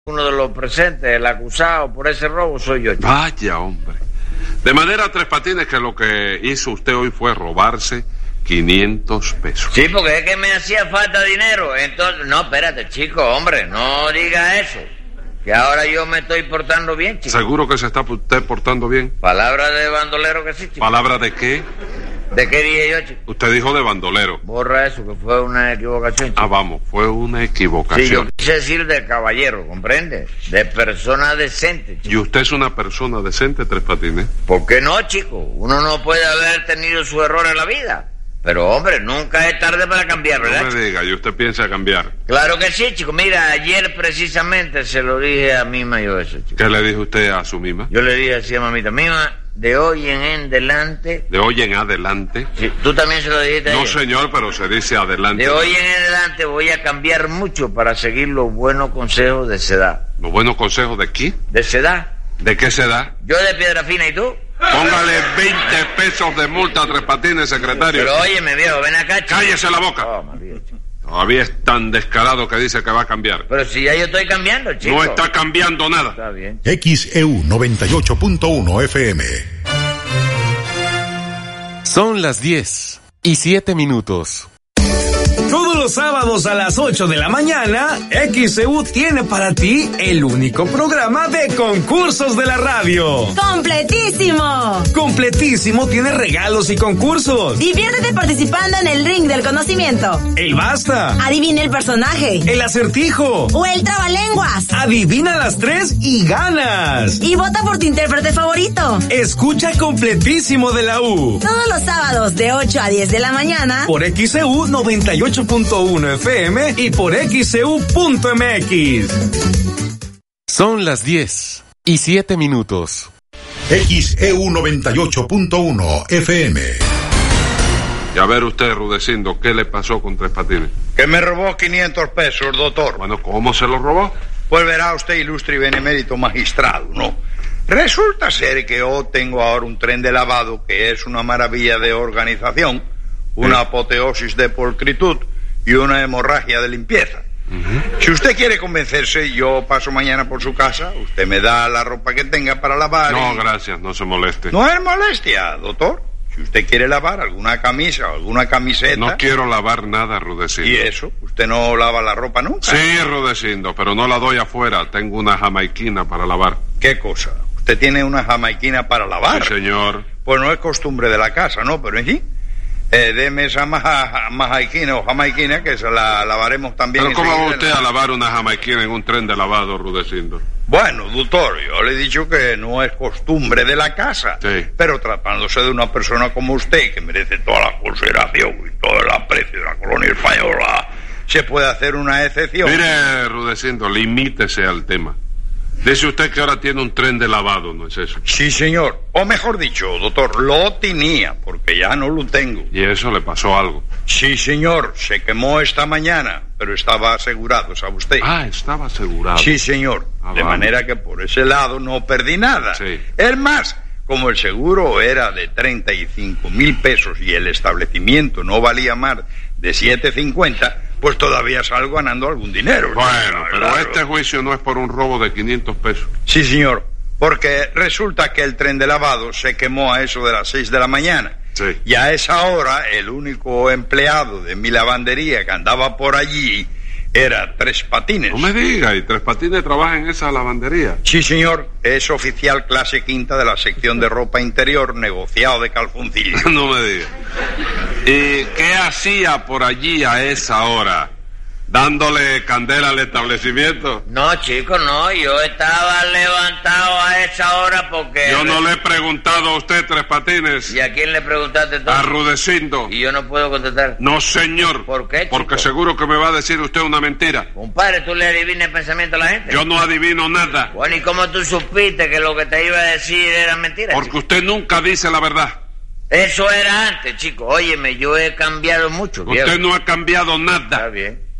Uno de los presentes, el acusado por ese robo, soy yo. Vaya, hombre. De manera, Tres Patines, que lo que hizo usted hoy fue robarse 500 pesos. Sí, porque es que me hacía falta dinero. Entonces, no, espérate, chico, hombre, no diga eso. Que ahora yo me estoy portando bien, chico. ¿Seguro que se está usted portando bien? Palabra de bandolero que sí, chico. ¿Palabra de qué? ¿De qué dije yo, chico? Usted dijo de bandolero. Borra eso, que fue una equivocación, chico. Ah, vamos, fue una equivocación. Sí, yo quise decir de caballero, ¿comprende? De persona decente, chico. ¿Y usted es una persona decente, Tres Patines? ¿Por qué no, chico? Uno no puede haber tenido su error en la vida. Pero, hombre, nunca es tarde para cambiar, ¿verdad? No me diga, ¿y usted piensa cambiar? Claro que sí, chico. Mira, ayer precisamente se lo dije a Mima yo eso, chico. ¿Qué le dijo usted a su Mima? Yo le dije así a mamita, Mima, de hoy en adelante... ¿De hoy en adelante? Sí, ¿tú también se lo dijiste a ella? No, señor, pero se dice adelante. De hoy en adelante voy a cambiar mucho para seguir los buenos consejos de Sedá. ¿Los buenos consejos de quién? ¿De Sedá? ¿De qué se da? Yo de Piedrafina, ¿y tú? Póngale 20 pesos de multa a Tres Patines, secretario. Pero óyeme, viejo, ven acá, chico. ¡Cállese la boca! Oh, María, chico. Todavía es tan descarado que dice que va a cambiar. Pero si ya yo estoy cambiando, chico. No está cambiando nada. Está bien. XEU 98.1 FM. Son las 10:07. Todos los sábados a las 8 de la mañana, XEU tiene para ti el único programa de concursos de la radio. ¡Completísimo! Completísimo tiene regalos y concursos. Diviértete participando en el ring del conocimiento. El basta. Adivina el personaje. El acertijo. O el trabalenguas. Adivina las 3 y ganas. Y vota por tu intérprete favorito. Escucha Completísimo de la U. Todos los sábados de 8 a 10 de la mañana. Por XEU 98.1 FM y por XEU.mx. Son las 10:07. XEU 98.1 FM. Y a ver usted, Rudecindo, ¿qué le pasó con Tres Patines? Que me robó 500 pesos, doctor. Bueno, ¿cómo se los robó? Pues verá usted, ilustre y benemérito magistrado, ¿no? Resulta ser que yo tengo ahora un tren de lavado que es una maravilla de organización, una apoteosis de pulcritud y una hemorragia de limpieza. Si usted quiere convencerse, yo paso mañana por su casa, usted me da la ropa que tenga para lavar. No, gracias, no se moleste. No es molestia, doctor. Si usted quiere lavar alguna camisa o alguna camiseta... No quiero lavar nada, Rudecindo. ¿Y eso? ¿Usted no lava la ropa nunca? Sí, Rudecindo, pero no la doy afuera. Tengo una jamaiquina para lavar. ¿Qué cosa? ¿Usted tiene una jamaiquina para lavar? Sí, señor. Pues no es costumbre de la casa, ¿no? Pero en fin... deme esa majaiquina o jamaiquina que se la lavaremos también. ¿Pero cómo va usted a lavar una jamaiquina en un tren de lavado, Rudecindo? Bueno, doctor, yo le he dicho que no es costumbre de la casa. Sí. Pero tratándose de una persona como usted, que merece toda la consideración y todo el aprecio de la colonia española, se puede hacer una excepción. Mire, Rudecindo, limítese al tema. Dice usted que ahora tiene un tren de lavado, ¿no es eso? Sí, señor. O mejor dicho, doctor, lo tenía, porque ya no lo tengo. ¿Y eso le pasó algo? Sí, señor. Se quemó esta mañana, pero estaba asegurado, ¿sabe usted? Ah, estaba asegurado. Sí, señor. De manera que por ese lado no perdí nada. Sí. Es más, como el seguro era de 35,000 pesos y el establecimiento no valía más de 7.50... pues todavía salgo ganando algún dinero. Bueno, pero claro. este juicio no es por un robo de 500 pesos. Sí, señor, porque resulta que el tren de lavado se quemó a eso de las 6 de la mañana. Sí. Y a esa hora, el único empleado de mi lavandería que andaba por allí era Tres Patines. No me diga, ¿y Tres Patines trabaja en esa lavandería? Sí, señor, es oficial clase quinta de la sección de ropa interior, negociado de calzoncillos. No me diga. ¿Y qué hacía por allí a esa hora? ¿Dándole candela al establecimiento? No, chico, no, yo estaba levantado a esa hora porque... Yo no le he preguntado a usted, Tres Patines. ¿Y a quién le preguntaste tú? A Rudecindo. Y yo no puedo contestar. No, señor. ¿Por qué, chico? Porque seguro que me va a decir usted una mentira. Compadre, ¿tú le adivinas el pensamiento a la gente? Yo no adivino nada. Bueno, ¿y cómo tú supiste que lo que te iba a decir era mentira, Porque chico? usted nunca dice la verdad. Eso era antes, chico. Óyeme, yo he cambiado mucho, viejo. Usted no ha cambiado Está nada. bien.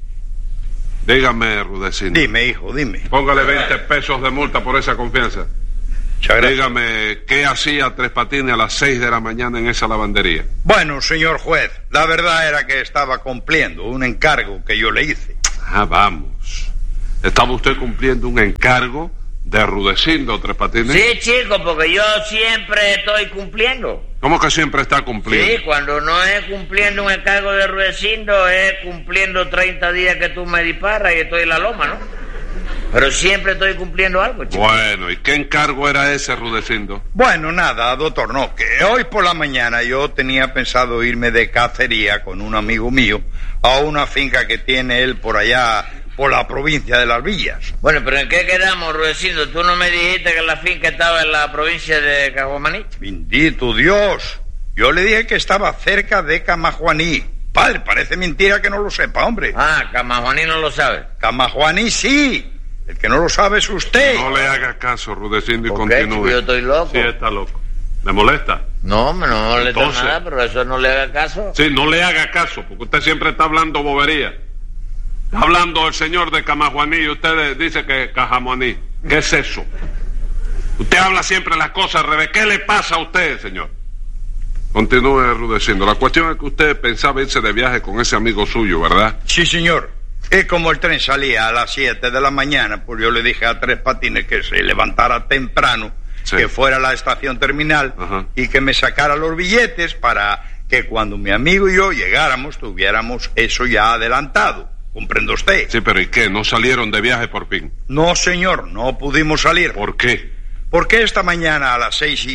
Dígame, Rudecindo. Dime, hijo, dime. Póngale 20 pesos de multa por esa confianza. Muchas gracias. Dígame, ¿qué hacía Tres Patines a las 6 de la mañana en esa lavandería? Bueno, señor juez, la verdad era que estaba cumpliendo un encargo que yo le hice. Ah, vamos. ¿Estaba usted cumpliendo un encargo de Rudecindo, Tres Patines? Sí, chico, porque yo siempre estoy cumpliendo. ¿Cómo que siempre está cumpliendo? Sí, cuando no es cumpliendo un encargo de Rudecindo, es cumpliendo 30 días que tú me disparas y estoy en la loma, ¿no? Pero siempre estoy cumpliendo algo, chico. Bueno, ¿y qué encargo era ese, Rudecindo? Bueno, nada, doctor, no, que hoy por la mañana yo tenía pensado irme de cacería con un amigo mío a una finca que tiene él por allá, por la provincia de Las Villas. Bueno, pero ¿en qué quedamos, Rudecindo? ¿Tú no me dijiste que la finca estaba en la provincia de Caguamaní? Bendito Dios, yo le dije que estaba cerca de Camajuaní. Padre, parece mentira que no lo sepa, hombre. Ah, Camajuaní no lo sabe. Camajuaní sí. El que no lo sabe es usted. No le haga caso, Rudecindo, y ¿Por qué, continúe. chico? Yo estoy loco. Sí, está loco. ¿Le molesta? No, hombre, no molesta Entonces, nada, pero eso no le haga caso. Sí, no le haga caso, porque usted siempre está hablando bobería. Está hablando el señor de Camajuaní y usted dice que Cajamoní. ¿Qué es eso? Usted habla siempre las cosas al revés. ¿Qué le pasa a usted, señor? Continúe, Rudecindo. La cuestión es que usted pensaba irse de viaje con ese amigo suyo, ¿verdad? Sí, señor. Y como el tren salía a las 7 de la mañana, pues yo le dije a Tres Patines que se levantara temprano, sí, que fuera a la estación terminal, ajá, y que me sacara los billetes para que cuando mi amigo y yo llegáramos tuviéramos eso ya adelantado. ¿Comprende usted? Sí, pero ¿y qué? ¿No salieron de viaje por fin? No, señor, no pudimos salir. ¿Por qué? Porque esta mañana a las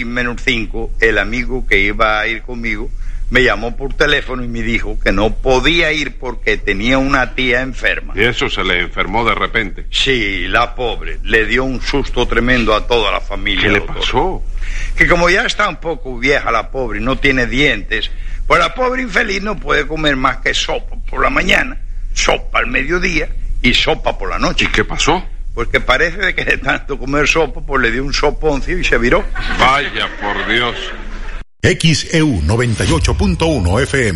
6:05 el amigo que iba a ir conmigo me llamó por teléfono y me dijo que no podía ir porque tenía una tía enferma. ¿Y eso se le enfermó de repente? Sí, la pobre. Le dio un susto tremendo a toda la familia. ¿Qué le doctor. pasó? Que como ya está un poco vieja la pobre y no tiene dientes, pues la pobre infeliz no puede comer más que sopa por la mañana, sopa al mediodía y sopa por la noche. ¿Y qué pasó? Pues que parece de que de tanto comer sopa, pues le dio un soponcio y se viró. Vaya, por Dios. XEU 98.1 FM.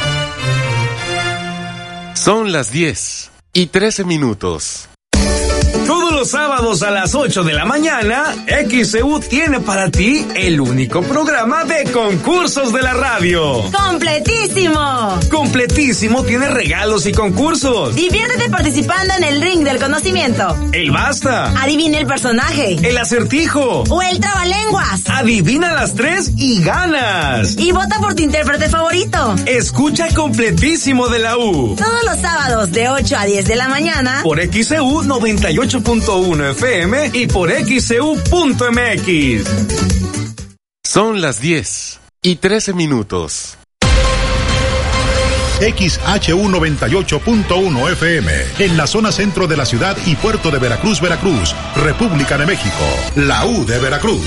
Son las 10:13 minutos. Todos los sábados a las 8 de la mañana, XEU tiene para ti el único programa de concursos de la radio. ¡Completísimo! Completísimo tiene regalos y concursos. Diviértete participando en el ring del conocimiento. El basta. Adivina el personaje. El acertijo. O el trabalenguas. Adivina las 3 y ganas. Y vota por tu intérprete favorito. Escucha Completísimo de la U. Todos los sábados de 8 a 10 de la mañana. Por XEU 98.1 FM y por XEU.mx. Son las 10:13 minutos. XHU 98.1 FM, en la zona centro de la ciudad y puerto de Veracruz, Veracruz, República de México, la U de Veracruz.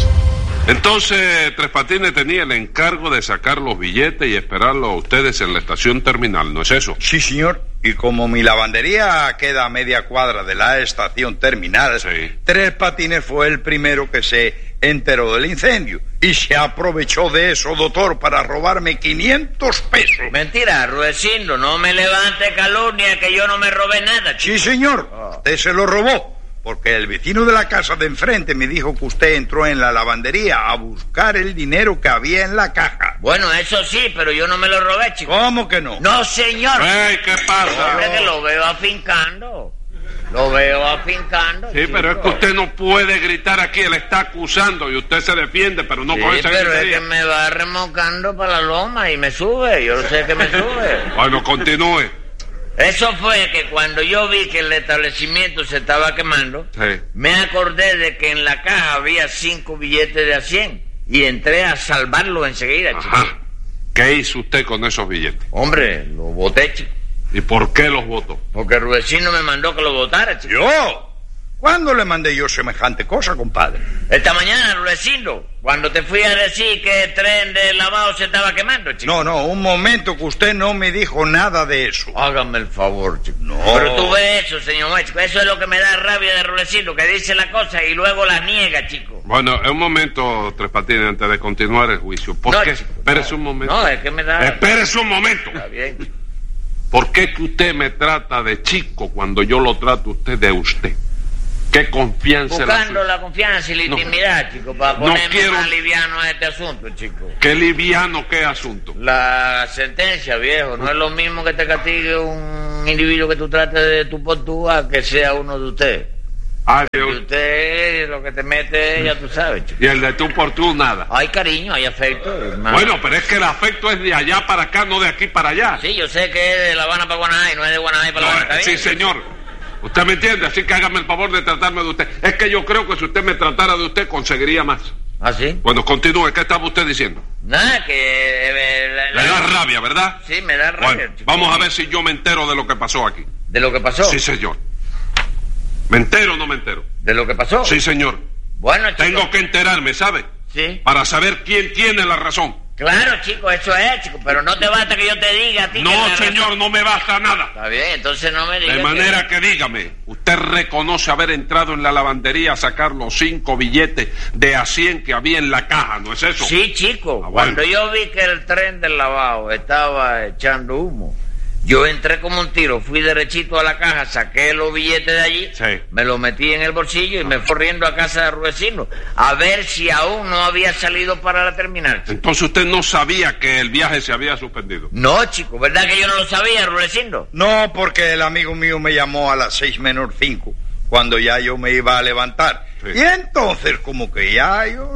Entonces, Tres Patines tenía el encargo de sacar los billetes y esperarlos a ustedes en la estación terminal, ¿no es eso? Sí, señor. Y como mi lavandería queda a media cuadra de la estación terminal, sí, Tres Patines fue el primero que se enteró del incendio y se aprovechó de eso, doctor, para robarme 500 pesos. Mentira, Rudecindo, no me levante calumnia que yo no me robé nada, chico. Sí, señor, usted se lo robó, porque el vecino de la casa de enfrente me dijo que usted entró en la lavandería a buscar el dinero que había en la caja. Bueno, eso sí, pero yo no me lo robé, chico. ¿Cómo que no? No, señor. ¡Ey, qué pasa! Hombre, que lo veo afincando. Lo veo afincando. Sí, chico. pero es que usted no puede gritar aquí, él está acusando y usted se defiende, pero no Sí, con esa pero es gritería. que me va remolcando para la loma y me sube, yo sé que me sube. Bueno, continúe. Eso fue que cuando yo vi que el establecimiento se estaba quemando, Sí. me acordé de que en la caja había 5 billetes de a 100 y entré a salvarlo enseguida, chico. Ajá. ¿Qué hizo usted con esos billetes? Hombre, lo boté, chico. ¿Y por qué los votó? Porque Rudecindo me mandó que lo votara, chico. ¿Yo? ¿Cuándo le mandé yo semejante cosa, compadre? Esta mañana, Rudecindo, cuando te fui a decir que el tren de lavado se estaba quemando, chico. No, un momento, que usted no me dijo nada de eso. Hágame el favor, chico. No. Pero tú ves eso, señor juez, chico. Eso es lo que me da rabia de Rudecindo, que dice la cosa y luego la niega, chico. Bueno, un momento, Tres Patines, antes de continuar el juicio. ¿Por No, qué? chico, Espérese un momento. No, es que me da... Espérese un momento. Está bien, chico. ¿Por qué que usted me trata de chico cuando yo lo trato a usted de usted? ¿Qué confianza? Buscando la confianza y la intimidad, chico, para ponerme quiero- más liviano a este asunto, chico. ¿Qué liviano, qué asunto? La sentencia, viejo, no es lo mismo que te castigue un un individuo que tú trates de tu por tú a que sea uno de ustedes. Ay, Y Dios. usted lo que te mete, ya tú sabes, chico. Y el de tú por tú, nada. Hay cariño, hay afecto. hermano. Bueno, pero es que el afecto es de allá para acá, no de aquí para allá. Sí, yo sé que es de La Habana para Guanajay, no es de Guanajay para La Habana. ¿Está Sí, bien? señor. Usted me entiende, así que hágame el favor de tratarme de usted. Es que yo creo que si usted me tratara de usted, conseguiría más. ¿Ah, sí? Bueno, continúe. ¿Qué estaba usted diciendo? Nada, que... Le da rabia, ¿verdad? Sí, me da rabia. Bueno, chico. vamos a ver si yo me entero de lo que pasó aquí. ¿De lo que pasó? Sí, señor. ¿Me entero o no me entero? ¿De lo que pasó? Sí, señor. Bueno, chico. Tengo que enterarme, ¿sabe? Sí. Para saber quién tiene la razón. Claro, chico, eso es, chico, pero no te basta que yo te diga a ti que No, la señor, razón- no me basta nada. Está bien, entonces no me digas De manera que dígame, usted reconoce haber entrado en la lavandería a sacar los 5 billetes de a 100 que había en la caja, ¿no es eso? Sí, chico, Ah, bueno. cuando yo vi que el tren del lavado estaba echando humo, yo entré como un tiro, fui derechito a la caja, saqué los billetes de allí, Sí. me los metí en el bolsillo y me fui corriendo a casa de Rudecindo a ver si aún no había salido para la terminal. chico. Entonces usted no sabía que el viaje se había suspendido. No, chico, ¿verdad que yo no lo sabía, Rudecindo? No, porque el amigo mío me llamó a las 6 menos 5, cuando ya yo me iba a levantar. Sí. Y entonces, como que ya yo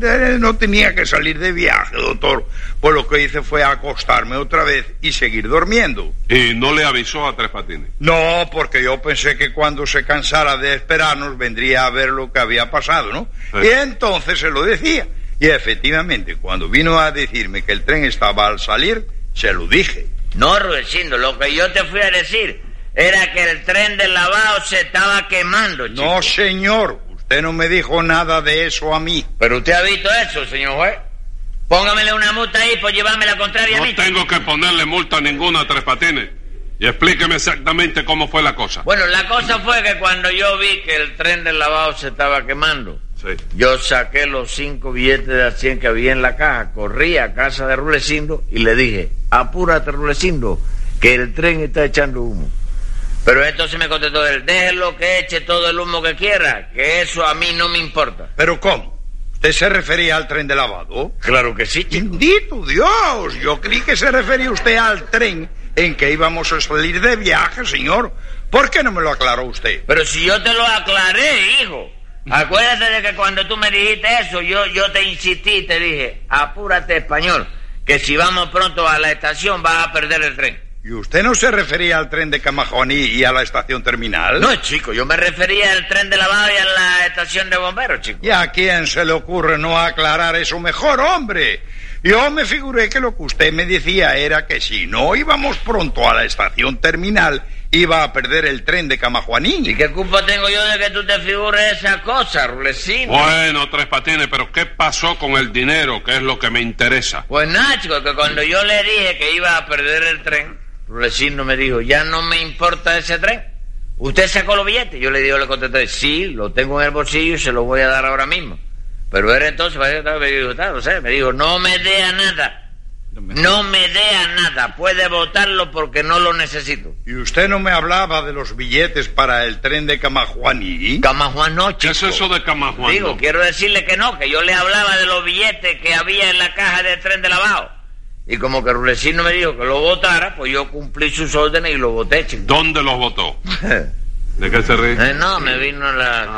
no tenía que salir de viaje, doctor, pues lo que hice fue acostarme otra vez y seguir durmiendo. Y no le avisó a Tres Patines. No, porque yo pensé que cuando se cansara de esperarnos vendría a ver lo que había pasado, ¿no? Sí. Y entonces se lo decía. Y efectivamente, cuando vino a decirme que el tren estaba al salir, se lo dije. No, Rudecindo, lo que yo te fui a decir era que el tren del lavado se estaba quemando, chico. No, señor, usted no me dijo nada de eso a mí. Pero usted ha visto eso, señor juez. Póngamele una multa ahí por llevarme la contraria a No mí. tengo que ponerle multa ninguna a Tres Patines. Y explíqueme exactamente cómo fue la cosa. Bueno, la cosa fue que cuando yo vi que el tren del lavado se estaba quemando, Sí. yo saqué los 5 billetes de a 100 que había en la caja, corrí a casa de Rudecindo y le dije, apúrate, Rudecindo, que el tren está echando humo. Pero entonces me contestó él, déjelo que eche todo el humo que quiera, que eso a mí no me importa. ¿Pero cómo? ¿Usted se refería al tren de lavado? Claro que sí, chico. ¡Bendito Dios! Yo creí que se refería usted al tren en que íbamos a salir de viaje, señor. ¿Por qué no me lo aclaró usted? Pero si yo te lo aclaré, hijo. Acuérdate de que cuando tú me dijiste eso, yo te insistí y te dije, apúrate, español, que si vamos pronto a la estación vas a perder el tren. ¿Y usted no se refería al tren de Camajuaní y a la estación terminal? No, chico, yo me refería al tren de lavado y a la estación de bomberos, chico. ¿Y a quién se le ocurre no aclarar eso mejor, hombre? Yo me figuré que lo que usted me decía era que si no íbamos pronto a la estación terminal, iba a perder el tren de ¿Y Camajuaní. qué culpa tengo yo de que tú te figures esa cosa, Rudecindo? Bueno, Tres Patines, pero ¿qué pasó con el dinero? Que es lo que me interesa. Pues nada, chico, que cuando yo le dije que iba a perder el tren, Rudecindo me dijo, ya no me importa ese tren. ¿Usted sacó los billetes? Yo le contesté, sí, lo tengo en el bolsillo y se lo voy a dar ahora mismo. Pero él entonces me dijo, no me dé a nada. No me dé a nada. Puede votarlo porque no lo necesito. ¿Y usted no me hablaba de los billetes para el tren de Camajuaní? Camajuan no, ¿Qué chico. es eso de Camajuan? Digo, quiero decirle que no, que yo le hablaba de los billetes que había en la caja del tren de lavado. Y como que Rudecindo me dijo que lo votara, pues yo cumplí sus órdenes y lo voté, chico. ¿Dónde los votó? ¿De qué se ríe? No, me vino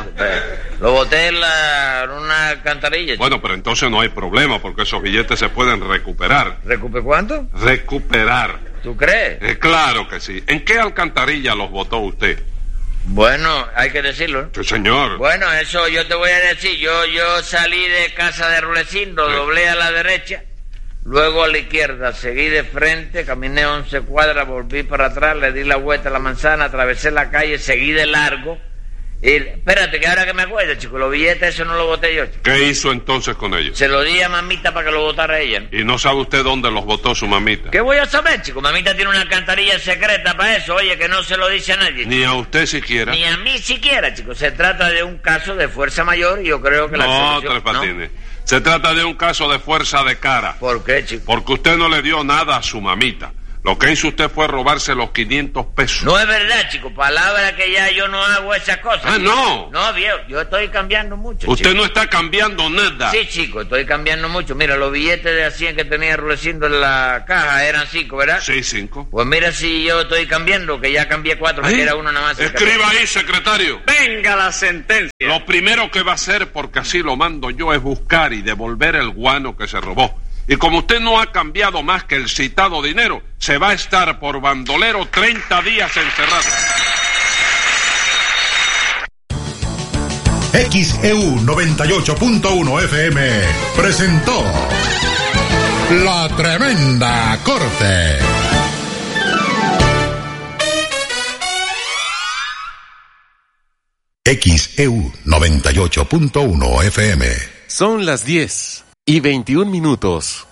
lo boté en una alcantarilla. chico. Bueno, pero entonces no hay problema porque esos billetes se pueden recuperar. ¿Recupe cuánto? Recuperar. ¿Tú crees? Claro que sí. ¿En qué alcantarilla los votó usted? Bueno, hay que decirlo, ¿no? Sí, señor. Bueno, eso yo te voy a decir. Yo salí de casa de Rudecindo, Sí. doblé a la derecha, luego a la izquierda, seguí de frente, caminé 11 cuadras, volví para atrás, le di la vuelta a la manzana, atravesé la calle, seguí de largo. Y espérate, que ahora que me acuerdo, chico, los billetes eso no los boté yo, chico. ¿Qué hizo entonces con ellos? Se los di a mamita para que lo votara ella, ¿no? Y no sabe usted dónde los votó su mamita. ¿Qué voy a saber, chico? Mamita tiene una alcantarilla secreta para eso, oye, que no se lo dice a nadie. Ni a usted siquiera. Ni a mí siquiera, chico. Se trata de un caso de fuerza mayor y yo creo que la No, solución... Tres Patines. Se trata de un caso de fuerza de cara. ¿Por qué, chico? Porque usted no le dio nada a su mamita. Lo que hizo usted fue robarse los 500 pesos. No es verdad, chico. Palabra que ya yo no hago esas cosas. Ah, no. No, viejo, yo estoy cambiando mucho. Usted chico. no está cambiando nada. Sí, chico, estoy cambiando mucho. Mira, los billetes de a 100 que tenía Rulecindo en la caja eran 5, ¿verdad? Sí, 5. Pues mira si yo estoy cambiando, que ya cambié 4, que era uno nada más. Escriba ahí, secretario. Venga la sentencia. Lo primero que va a hacer, porque así lo mando yo, es buscar y devolver el guano que se robó. Y como usted no ha cambiado más que el citado dinero, se va a estar por bandolero 30 días encerrado. XEU 98.1 FM presentó La Tremenda Corte. XEU 98.1 FM. Son las 10:21.